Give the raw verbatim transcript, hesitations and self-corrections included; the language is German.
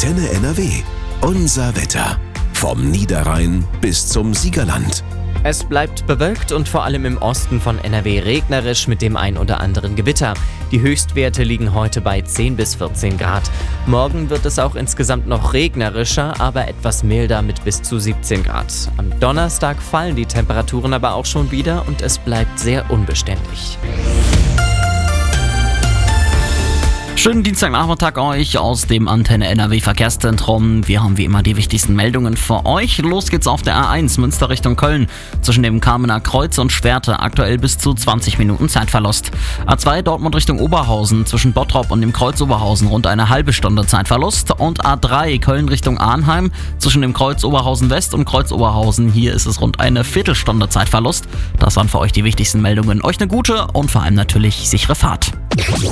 Antenne N R W. Unser Wetter. Vom Niederrhein bis zum Siegerland. Es bleibt bewölkt und vor allem im Osten von N R W regnerisch mit dem ein oder anderen Gewitter. Die Höchstwerte liegen heute bei zehn bis vierzehn Grad. Morgen wird es auch insgesamt noch regnerischer, aber etwas milder mit bis zu siebzehn Grad. Am Donnerstag fallen die Temperaturen aber auch schon wieder und es bleibt sehr unbeständig. Schönen Dienstagnachmittag euch aus dem Antenne N R W Verkehrszentrum. Wir haben wie immer die wichtigsten Meldungen für euch. Los geht's auf der A eins Münster Richtung Köln. Zwischen dem Kamener Kreuz und Schwerte aktuell bis zu zwanzig Minuten Zeitverlust. A zwei Dortmund Richtung Oberhausen. Zwischen Bottrop und dem Kreuz Oberhausen rund eine halbe Stunde Zeitverlust. Und A drei Köln Richtung Arnheim. Zwischen dem Kreuz Oberhausen West und Kreuz Oberhausen. Hier ist es rund eine Viertelstunde Zeitverlust. Das waren für euch die wichtigsten Meldungen. Euch eine gute und vor allem natürlich sichere Fahrt.